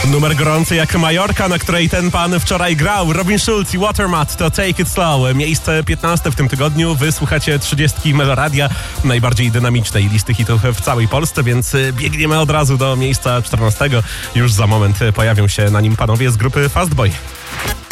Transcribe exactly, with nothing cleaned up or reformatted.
Numer gorący jak Majorka, na której ten pan wczoraj grał. Robin Schulz i Watermat to Take It Slow. Miejsce piętnaste w tym tygodniu. Wysłuchacie trzydziestki Meloradia, najbardziej dynamicznej listy hitów w całej Polsce, więc biegniemy od razu do miejsca czternastego. Już za moment pojawią się na nim panowie z grupy Fastboy.